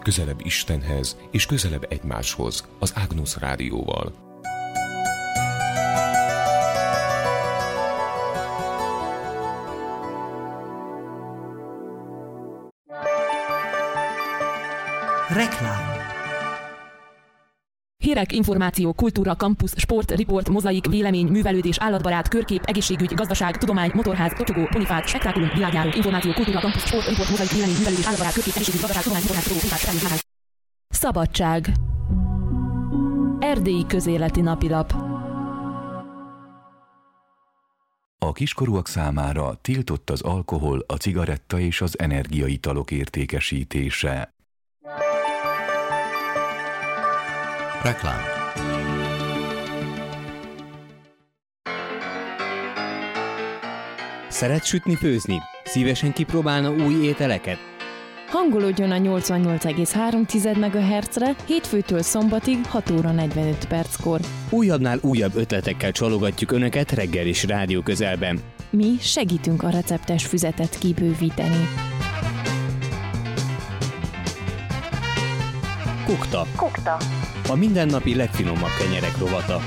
közelebb Istenhez és közelebb egymáshoz az Agnus Rádióval. Reklám. Hírek, információ, kultúra, kampusz, sport, riport, mozaik, vélemény, művelődés, állatbarát, körkép, egészségügy, gazdaság, tudomány, motorház, tocsogó, ponifát, spektákulum, világjáró, információ, kultúra, kampusz, sport, riport, mozaik, vélemény, művelődés, állatbarát, körkép, egészségügy, gazdaság, tudomány, motorház, tocsogó, ponifát, spektákulum. Szabadság. Erdélyi közéleti napilap. A kiskorúak számára tiltott az alkohol, a cigaretta és az energiaitalok értékesítése. Reklám. Szeret sütni, főzni? Szívesen kipróbálna új ételeket? Hangolódjon a 88,3 MHz-re hétfőtől szombatig 6 óra 45 perckor. Újabbnál újabb ötletekkel csalogatjuk Önöket reggel is rádió közelben. Mi segítünk a receptes füzetet kibővíteni. Kukta. A mindennapi legfinomabb kenyerek rovata.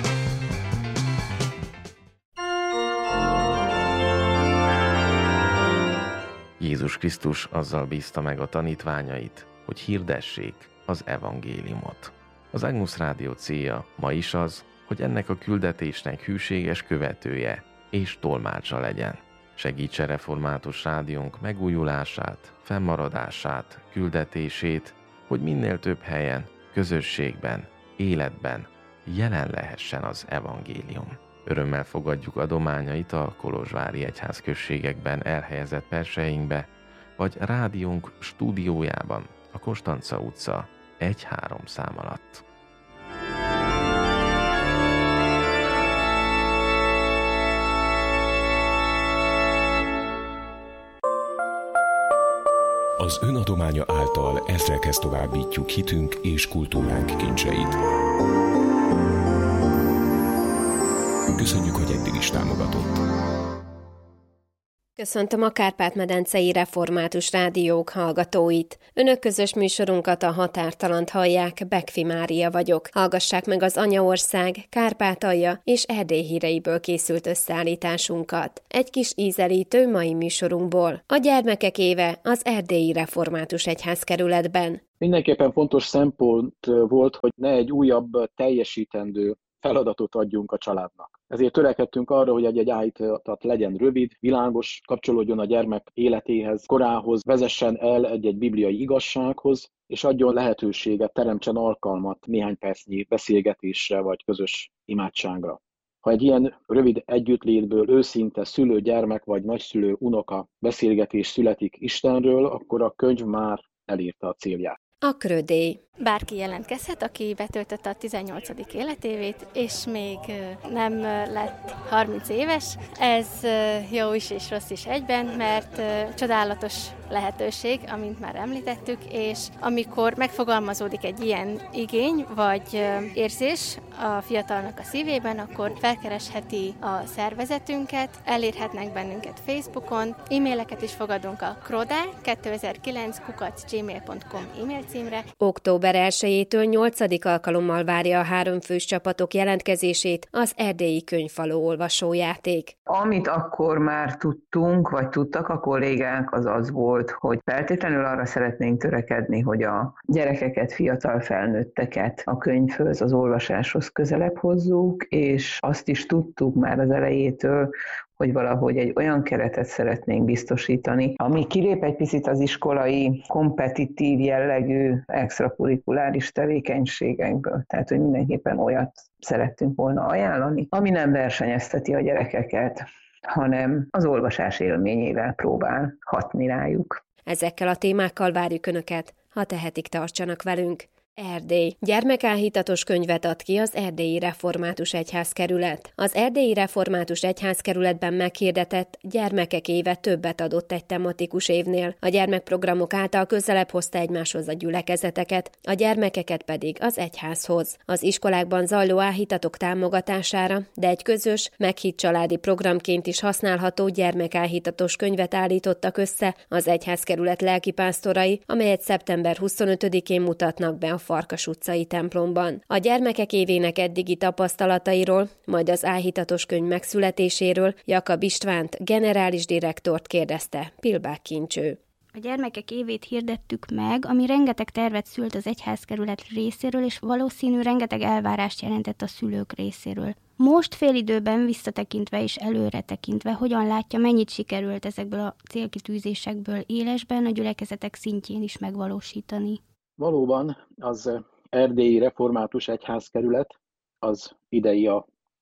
Jézus Krisztus azzal bízta meg a tanítványait, hogy hirdessék az evangéliumot. Az Agnus Rádió célja ma is az, hogy ennek a küldetésnek hűséges követője és tolmácsa legyen. Segítse református rádiónk megújulását, fennmaradását, küldetését, hogy minél több helyen, közösségben, életben jelen lehessen az evangélium. Örömmel fogadjuk adományait a kolozsvári egyházközségekben elhelyezett perseinkbe, vagy rádiónk stúdiójában, a Konstanca utca 1-3 szám alatt. Az ön adománya által ezrekhez továbbítjuk hitünk és kultúránk kincseit. Köszönjük, hogy eddig is támogatott. Köszöntöm a Kárpát-medencei Református Rádiók hallgatóit. Önök közös műsorunkat, a Határtalant hallják, Bekfi Mária vagyok. Hallgassák meg az Anyaország, Kárpátalja és Erdély híreiből készült összeállításunkat. Egy kis ízelítő mai műsorunkból. A gyermekek éve az Erdélyi Református Egyházkerületben. Mindenképpen fontos szempont volt, hogy ne egy újabb teljesítendő feladatot adjunk a családnak. Ezért törekedtünk arra, hogy egy állítat legyen rövid, világos, kapcsolódjon a gyermek életéhez, korához, vezessen el egy bibliai igazsághoz, és adjon lehetőséget, teremtsen alkalmat néhány percnyi beszélgetésre vagy közös imádságra. Ha egy ilyen rövid együttlétből őszinte szülő-gyermek vagy nagyszülő-unoka beszélgetés születik Istenről, akkor a könyv már elérte a célját. A Krödély. Bárki jelentkezhet, aki betöltötte a 18. életévét, és még nem lett 30 éves. Ez jó is és rossz is egyben, mert csodálatos lehetőség, amint már említettük, és amikor megfogalmazódik egy ilyen igény vagy érzés a fiatalnak a szívében, akkor felkeresheti a szervezetünket, elérhetnek bennünket Facebookon, e-maileket is fogadunk a kroda2009@gmail.com e-mail címre. Október 1-től 8. alkalommal várja a 3 fős csapatok jelentkezését az Erdélyi Könyvfaló olvasójáték. Amit akkor már tudtunk, vagy tudtak a kollégák, az volt, hogy feltétlenül arra szeretnénk törekedni, hogy a gyerekeket, fiatal felnőtteket a könyvhöz, az olvasáshoz közelebb hozzuk, és azt is tudtuk már az elejétől, hogy valahogy egy olyan keretet szeretnénk biztosítani, ami kilép egy picit az iskolai, kompetitív jellegű, extracurrikuláris tevékenységekből. Tehát, hogy mindenképpen olyat szerettünk volna ajánlani, ami nem versenyezteti a gyerekeket, hanem az olvasás élményével próbál hatni rájuk. Ezekkel a témákkal várjuk Önöket, ha tehetik, tartsanak velünk. Erdély. Gyermekáhítatos könyvet ad ki az Erdélyi Református Egyházkerület. Az Erdélyi Református Egyházkerületben meghirdetett Gyermekek éve többet adott egy tematikus évnél. A gyermekprogramok által közelebb hozta egymáshoz a gyülekezeteket, a gyermekeket pedig az egyházhoz. Az iskolákban zajló áhítatok támogatására, de egy közös, meghitt családi programként is használható gyermekáhítatos könyvet állítottak össze az egyházkerület lelkipásztorai, amelyet szeptember 25-én mutatnak be a Farkas utcai templomban. A gyermekek évének eddigi tapasztalatairól, majd az áhítatos könyv megszületéséről Jakab Istvánt, generális direktort kérdezte Pilbák Kincső. A gyermekek évét hirdettük meg, ami rengeteg tervet szült az egyházkerület részéről, és valószínű rengeteg elvárást jelentett a szülők részéről. Most félidőben visszatekintve és előre tekintve, hogyan látja, mennyit sikerült ezekből a célkitűzésekből élesben a gyülekezetek szintjén is megvalósítani? Valóban az Erdélyi Református Egyházkerület az idei a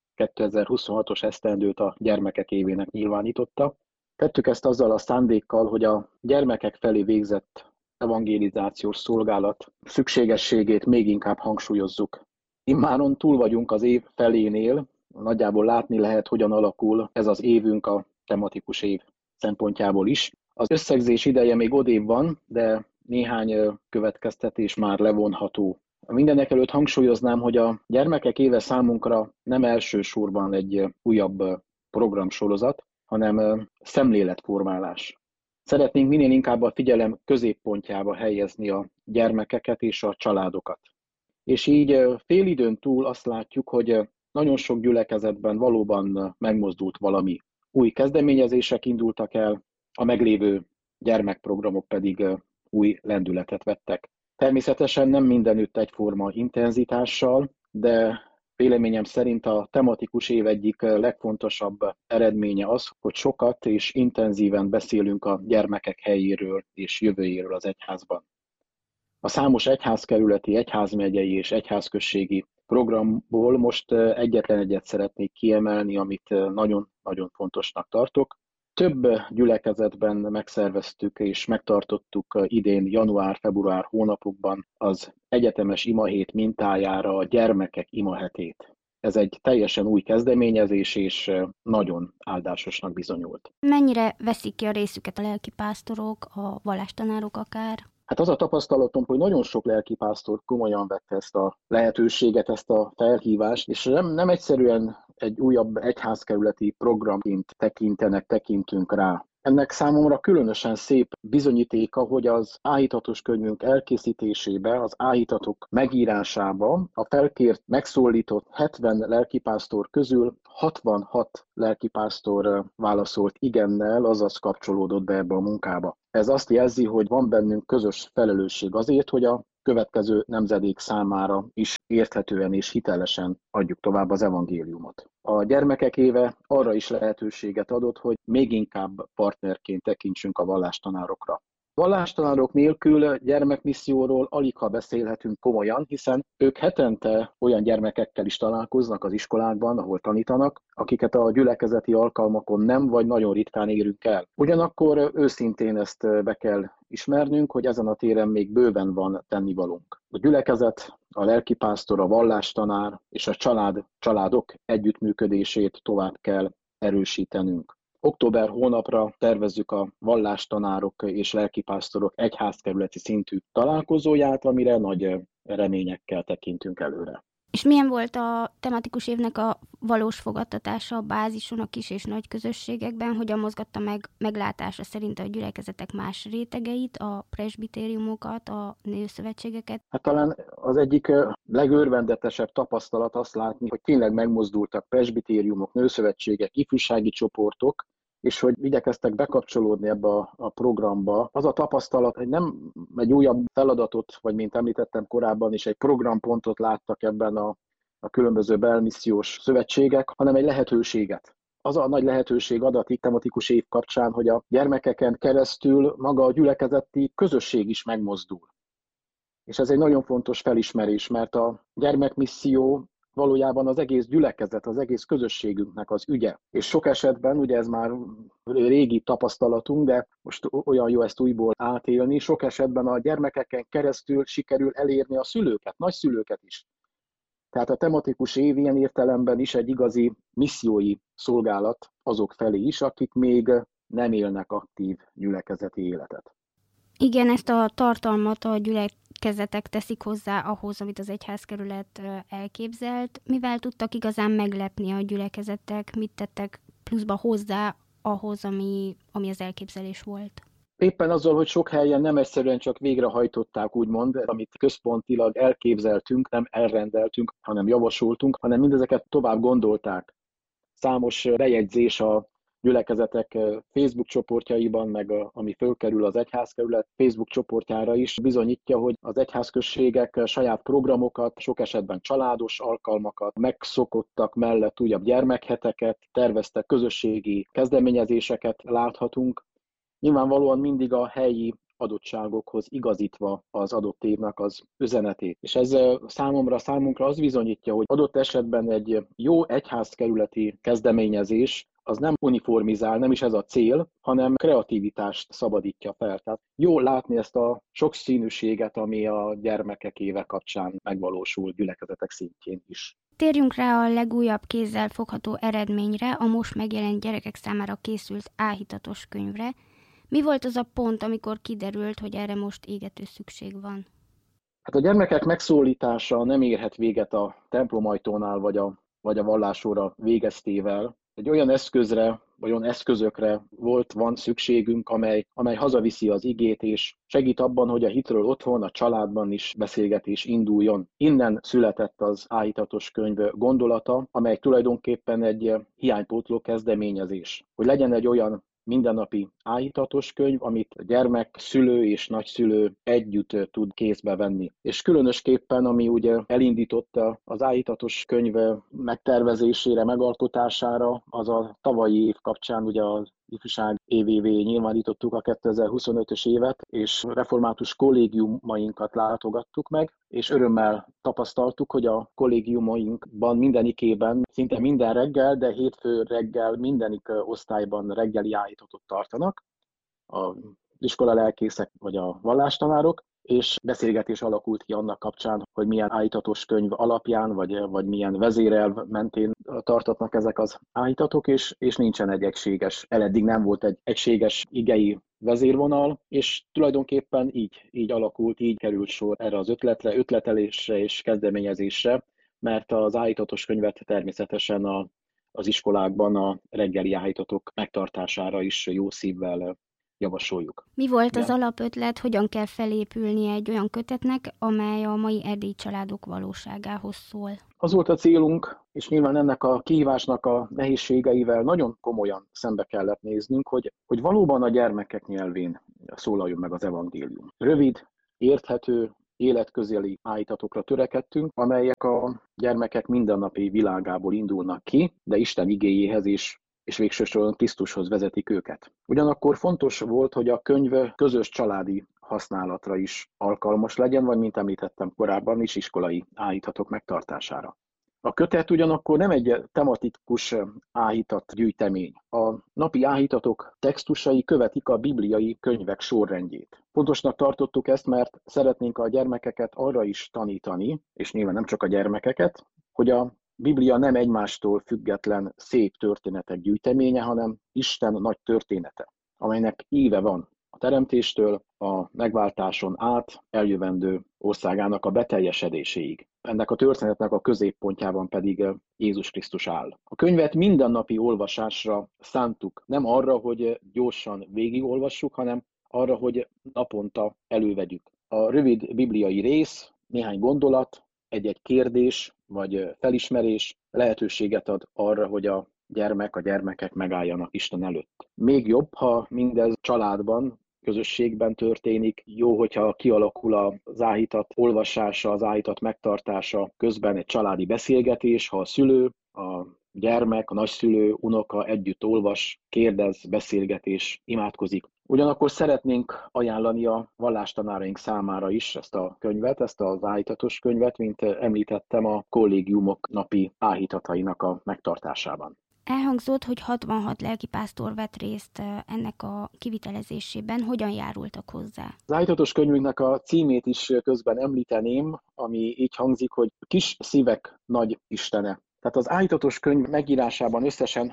2026-os esztendőt a gyermekek évének nyilvánította. Tettük ezt azzal a szándékkal, hogy a gyermekek felé végzett evangelizációs szolgálat szükségességét még inkább hangsúlyozzuk. Immáron túl vagyunk az év felénél, nagyjából látni lehet, hogyan alakul ez az évünk a tematikus év szempontjából is. Az összegzés ideje még odébb van, de néhány következtetés már levonható. Mindenek előtt hangsúlyoznám, hogy a gyermekek éve számunkra nem elsősorban egy újabb programsorozat, hanem szemléletformálás. Szeretnénk minél inkább a figyelem középpontjába helyezni a gyermekeket és a családokat. És így félidőn túl azt látjuk, hogy nagyon sok gyülekezetben valóban megmozdult valami. Új kezdeményezések indultak el, a meglévő gyermekprogramok pedig új lendületet vettek. Természetesen nem mindenütt egyforma intenzitással, de véleményem szerint a tematikus év egyik legfontosabb eredménye az, hogy sokat és intenzíven beszélünk a gyermekek helyéről és jövőjéről az egyházban. A számos egyházkerületi, egyházmegyei és egyházközségi programból most egyetlen egyet szeretnék kiemelni, amit nagyon-nagyon fontosnak tartok. Több gyülekezetben megszerveztük és megtartottuk idén január-február hónapokban az egyetemes imahét mintájára a gyermekek imahetét. Ez egy teljesen új kezdeményezés, és nagyon áldásosnak bizonyult. Mennyire veszik ki a részüket a lelkipásztorok, a vallástanárok akár? Hát az a tapasztalatom, hogy nagyon sok lelkipásztor komolyan vette ezt a lehetőséget, ezt a felhívást, és nem egyszerűen egy újabb egyházkerületi programként tekintünk rá. Ennek számomra különösen szép bizonyítéka, hogy az áhítatos könyvünk elkészítésébe, az áhítatok megírásába a felkért, megszólított 70 lelkipásztor közül 66 lelkipásztor válaszolt igennel, azaz kapcsolódott be ebbe a munkába. Ez azt jelzi, hogy van bennünk közös felelősség azért, hogy a következő nemzedék számára is érthetően és hitelesen adjuk tovább az evangéliumot. A gyermekek éve arra is lehetőséget adott, hogy még inkább partnerként tekintsünk a vallástanárokra. Vallástanárok nélkül gyermekmisszióról aligha beszélhetünk komolyan, hiszen ők hetente olyan gyermekekkel is találkoznak az iskolákban, ahol tanítanak, akiket a gyülekezeti alkalmakon nem vagy nagyon ritkán érünk el. Ugyanakkor őszintén ezt be kell ismernünk, hogy ezen a téren még bőven van tennivalónk. A gyülekezet, a lelkipásztor, a vallástanár és a családok együttműködését tovább kell erősítenünk. Október hónapra tervezzük a vallástanárok és lelkipásztorok egyházkerületi szintű találkozóját, amire nagy reményekkel tekintünk előre. És milyen volt a tematikus évnek a valós fogadtatása a bázison, a kis és nagy közösségekben? Hogyan mozgatta meg meglátása szerint a gyülekezetek más rétegeit, a presbitériumokat, a nőszövetségeket? Hát talán az egyik legörvendetesebb tapasztalat azt látni, hogy tényleg megmozdultak presbitériumok, nőszövetségek, ifjúsági csoportok, és hogy igyekeztek bekapcsolódni ebbe a programba. Az a tapasztalat, hogy nem egy újabb feladatot, vagy mint említettem korábban is, egy programpontot láttak ebben a különböző belmissziós szövetségek, hanem egy lehetőséget. Az a nagy lehetőség adatik tematikus év kapcsán, hogy a gyermekeken keresztül maga a gyülekezeti közösség is megmozdul. És ez egy nagyon fontos felismerés, mert a gyermekmisszió valójában az egész gyülekezet, az egész közösségünknek az ügye. És sok esetben, ugye ez már régi tapasztalatunk, de most olyan jó ezt újból átélni, sok esetben a gyermekeken keresztül sikerül elérni a szülőket, nagyszülőket is. Tehát a tematikus év ilyen értelemben is egy igazi missziói szolgálat azok felé is, akik még nem élnek aktív gyülekezeti életet. Igen, ezt a tartalmat a gyülekezetek teszik hozzá ahhoz, amit az egyházkerület elképzelt. Mivel tudtak igazán meglepni a gyülekezetek, mit tettek pluszba hozzá ahhoz, ami az elképzelés volt? Éppen azzal, hogy sok helyen nem egyszerűen csak végrehajtották, úgymond, amit központilag elképzeltünk, nem elrendeltünk, hanem javasoltunk, hanem mindezeket tovább gondolták. Számos bejegyzés a gyülekezetek Facebook csoportjaiban, meg ami fölkerül az egyházkerület Facebook csoportjára is bizonyítja, hogy az egyházközségek saját programokat, sok esetben családos alkalmakat, megszokottak mellett újabb gyermekheteket, terveztek közösségi kezdeményezéseket láthatunk. Nyilvánvalóan mindig a helyi adottságokhoz igazítva az adott évnek az üzenetét. És ez számunkra az bizonyítja, hogy adott esetben egy jó egyházkerületi kezdeményezés az nem uniformizál, nem is ez a cél, hanem kreativitást szabadítja fel. Tehát jó látni ezt a sokszínűséget, ami a gyermekek éve kapcsán megvalósul gyülekezetek szintjén is. Térjünk rá a legújabb kézzel fogható eredményre, a most megjelent gyerekek számára készült áhítatos könyvre. Mi volt az a pont, amikor kiderült, hogy erre most égető szükség van? Hát a gyermekek megszólítása nem érhet véget a templomajtónál vagy a vallásóra végeztével. Egy olyan eszközre, vagy olyan eszközökre van szükségünk, amely hazaviszi az igét, és segít abban, hogy a hitről otthon, a családban is beszélgetés induljon. Innen született az áhítatos könyv gondolata, amely tulajdonképpen egy hiánypótló kezdeményezés. Hogy legyen egy olyan mindennapi áhítatos könyv, amit a gyermek, szülő és nagyszülő együtt tud kézbe venni. És különösképpen, ami ugye elindította az áhítatos könyv megtervezésére, megalkotására, az a tavalyi év kapcsán ugye az ifjúság évévé nyilvánítottuk a 2025-ös évet, és református kollégiumainkat látogattuk meg, és örömmel tapasztaltuk, hogy a kollégiumainkban mindenikében, szinte minden reggel, de hétfő reggel mindenik osztályban reggeli áhítatot tartanak, az iskola lelkészek vagy a vallástanárok, és beszélgetés alakult ki annak kapcsán, hogy milyen áhítatos könyv alapján, vagy milyen vezérelv mentén tartatnak ezek az áhítatok, és nincsen egy egységes, eddig nem volt egy egységes igei vezérvonal, és tulajdonképpen így alakult, így került sor erre az ötletelésre és kezdeményezésre, mert az áhítatos könyvet természetesen az iskolákban a reggeli áhítatok megtartására is jó szívvel javasoljuk. Mi volt az alapötlet, hogyan kell felépülni egy olyan kötetnek, amely a mai erdélyi családok valóságához szól? Az volt a célunk, és nyilván ennek a kihívásnak a nehézségeivel nagyon komolyan szembe kellett néznünk, hogy valóban a gyermekek nyelvén szólaljon meg az evangélium. Rövid, érthető, életközeli áhítatokra törekedtünk, amelyek a gyermekek mindennapi világából indulnak ki, de Isten igéjéhez is és végső soron Krisztushoz vezetik őket. Ugyanakkor fontos volt, hogy a könyv közös családi használatra is alkalmas legyen, vagy mint említettem korábban is, iskolai áhítatok megtartására. A kötet ugyanakkor nem egy tematikus áhítat gyűjtemény. A napi áhítatok textusai követik a bibliai könyvek sorrendjét. Fontosnak tartottuk ezt, mert szeretnénk a gyermekeket arra is tanítani, és nyilván nem csak a gyermekeket, hogy a Biblia nem egymástól független szép történetek gyűjteménye, hanem Isten nagy története, amelynek íve van a teremtéstől a megváltáson át eljövendő országának a beteljesedéséig. Ennek a történetnek a középpontjában pedig Jézus Krisztus áll. A könyvet mindennapi olvasásra szántuk, nem arra, hogy gyorsan végigolvassuk, hanem arra, hogy naponta elővegyük. A rövid bibliai rész, néhány gondolat, egy-egy kérdés vagy felismerés lehetőséget ad arra, hogy a gyermekek megálljanak Isten előtt. Még jobb, ha mindez családban, közösségben történik. Jó, hogyha kialakul az áhítat olvasása, az áhítat megtartása közben egy családi beszélgetés, ha a szülő, a gyermek, a nagyszülő, unoka együtt olvas, kérdez, beszélgetés, imádkozik. Ugyanakkor szeretnénk ajánlani a vallástanáraink számára is ezt a könyvet, ezt az áhítatos könyvet, mint említettem, a kollégiumok napi áhítatainak a megtartásában. Elhangzott, hogy 66 lelkipásztor vett részt ennek a kivitelezésében. Hogyan járultak hozzá? Az áhítatos könyvünknek a címét is közben említeném, ami így hangzik, hogy Kis szívek nagy istene. Tehát az áhítatos könyv megírásában összesen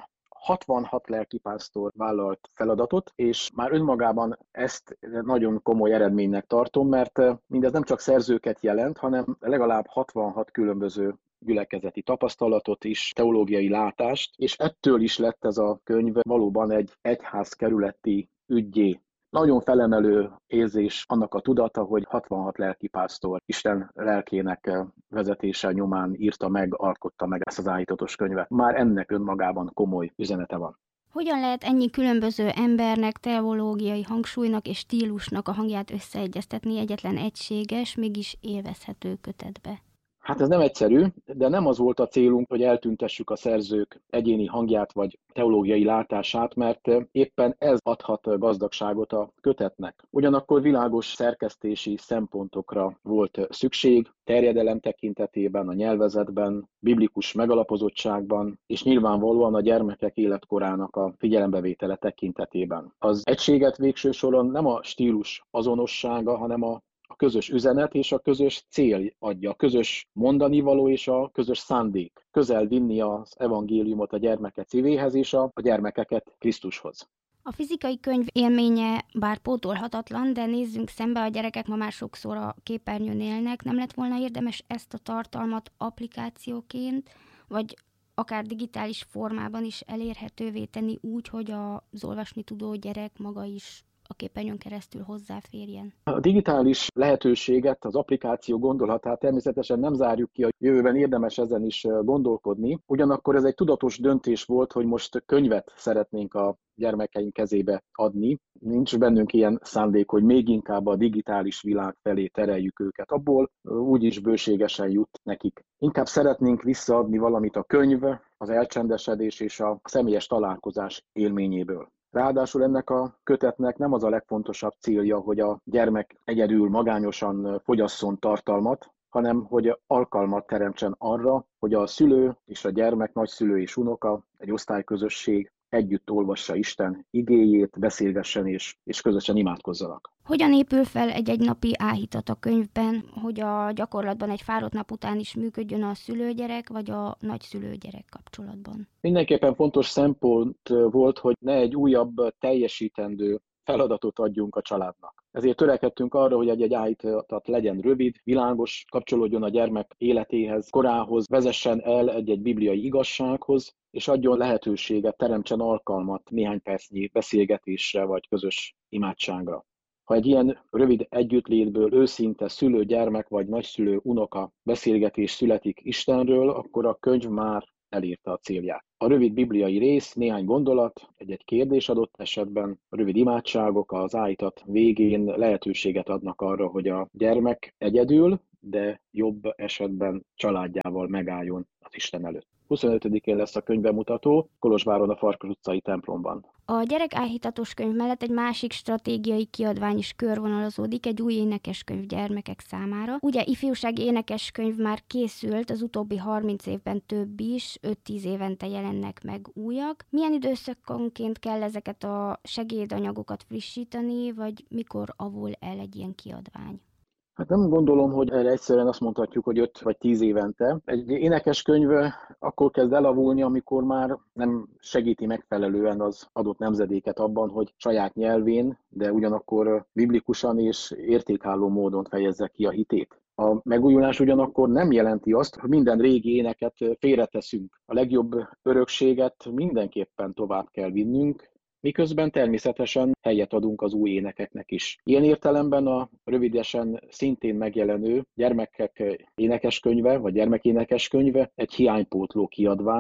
66 lelkipásztor vállalt feladatot, és már önmagában ezt nagyon komoly eredménynek tartom, mert mindez nem csak szerzőket jelent, hanem legalább 66 különböző gyülekezeti tapasztalatot is, teológiai látást, és ettől is lett ez a könyv valóban egy egyházkerületi üggyé. Nagyon felemelő érzés annak a tudata, hogy 66 lelkipásztor Isten lelkének vezetése nyomán írta meg, alkotta meg ezt az áhítatos könyvet. Már ennek önmagában komoly üzenete van. Hogyan lehet ennyi különböző embernek, teológiai hangsúlynak és stílusnak a hangját összeegyeztetni egyetlen egységes, mégis élvezhető kötetbe? Hát ez nem egyszerű, de nem az volt a célunk, hogy eltüntessük a szerzők egyéni hangját vagy teológiai látását, mert éppen ez adhat gazdagságot a kötetnek. Ugyanakkor világos szerkesztési szempontokra volt szükség, terjedelem tekintetében, a nyelvezetben, biblikus megalapozottságban, és nyilvánvalóan a gyermekek életkorának a figyelembevétele tekintetében. Az egységet végső soron nem a stílus azonossága, hanem a közös üzenet és a közös cél adja, a közös mondanivaló és a közös szándék. Közel vinni az evangéliumot a gyermekek szívéhez és a gyermekeket Krisztushoz. A fizikai könyv élménye bár pótolhatatlan, de nézzünk szembe, a gyerekek ma már sokszor a képernyőn élnek. Nem lett volna érdemes ezt a tartalmat applikációként, vagy akár digitális formában is elérhetővé tenni úgy, hogy az olvasni tudó gyerek maga is a képernyőn keresztül hozzáférjen? A digitális lehetőséget, az applikáció gondolatát természetesen nem zárjuk ki, a jövőben érdemes ezen is gondolkodni. Ugyanakkor ez egy tudatos döntés volt, hogy most könyvet szeretnénk a gyermekeink kezébe adni. Nincs bennünk ilyen szándék, hogy még inkább a digitális világ felé tereljük őket. Abból úgyis bőségesen jut nekik. Inkább szeretnénk visszaadni valamit a könyv, az elcsendesedés és a személyes találkozás élményéből. Ráadásul ennek a kötetnek nem az a legfontosabb célja, hogy a gyermek egyedül magányosan fogyasszon tartalmat, hanem hogy alkalmat teremtsen arra, hogy a szülő és a gyermek, nagyszülő és unoka, egy osztályközösség együtt olvassa Isten igéjét, beszélgessen és közösen imádkozzanak. Hogyan épül fel egy napi áhítat a könyvben, hogy a gyakorlatban egy fáradt nap után is működjön a szülőgyerek vagy a nagyszülőgyerek kapcsolatban? Mindenképpen fontos szempont volt, hogy ne egy újabb teljesítendő feladatot adjunk a családnak. Ezért törekedtünk arra, hogy egy áhítat legyen rövid, világos, kapcsolódjon a gyermek életéhez, korához, vezessen el egy bibliai igazsághoz, és adjon lehetőséget, teremtsen alkalmat néhány percnyi beszélgetésre vagy közös imádságra. Ha egy ilyen rövid együttlétből őszinte szülő-gyermek vagy nagyszülő-unoka beszélgetés születik Istenről, akkor a könyv már elérte a célját. A rövid bibliai rész, néhány gondolat, egy kérdés adott esetben, a rövid imádságok az áhítat végén lehetőséget adnak arra, hogy a gyermek egyedül, de jobb esetben családjával megálljon az Isten előtt. 25-én lesz a könyvbemutató Kolozsváron a Farkas utcai templomban. A gyerekáhítatos könyv mellett egy másik stratégiai kiadvány is körvonalazódik, egy új énekeskönyv gyermekek számára. Ugye ifjúsági énekeskönyv már készült, az utóbbi 30 évben több is, 5-10 évente jelennek meg újak. Milyen időszakonként kell ezeket a segédanyagokat frissíteni, vagy mikor avul el egy ilyen kiadvány? Hát nem gondolom, hogy erre egyszerűen azt mondhatjuk, hogy 5 vagy 10 évente. Egy énekeskönyv akkor kezd elavulni, amikor már nem segíti megfelelően az adott nemzedéket abban, hogy saját nyelvén, de ugyanakkor biblikusan és értékálló módon fejezze ki a hitét. A megújulás ugyanakkor nem jelenti azt, hogy minden régi éneket félreteszünk. A legjobb örökséget mindenképpen tovább kell vinnünk, miközben természetesen helyet adunk az új énekeknek is. Ilyen értelemben a rövidesen szintén megjelenő gyermekek énekeskönyve, vagy gyermekénekeskönyve egy hiánypótló kiadvány,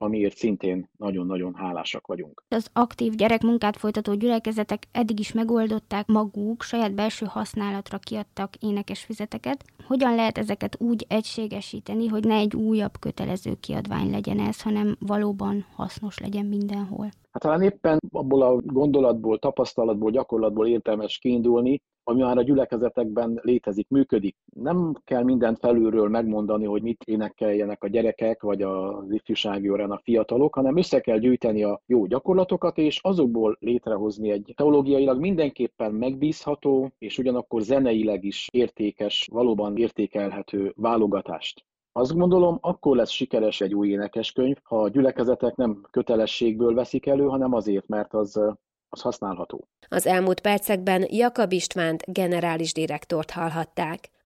amiért szintén nagyon-nagyon hálásak vagyunk. Az aktív gyerekmunkát folytató gyülekezetek eddig is megoldották maguk, saját belső használatra kiadtak énekesfüzeteket. Hogyan lehet ezeket úgy egységesíteni, hogy ne egy újabb kötelező kiadvány legyen ez, hanem valóban hasznos legyen mindenhol? Hát talán éppen abból a gondolatból, tapasztalatból, gyakorlatból értelmes kiindulni, ami már a gyülekezetekben létezik, működik. Nem kell mindent felülről megmondani, hogy mit énekeljenek a gyerekek, vagy az ifjúsági órán a fiatalok, hanem össze kell gyűjteni a jó gyakorlatokat, és azokból létrehozni egy teológiailag mindenképpen megbízható, és ugyanakkor zeneileg is értékes, valóban értékelhető válogatást. Azt gondolom, akkor lesz sikeres egy új énekeskönyv, ha a gyülekezetek nem kötelességből veszik elő, hanem azért, mert az használható. Az elmúlt percekben Jakab Istvánt, generális direktort hallhatták.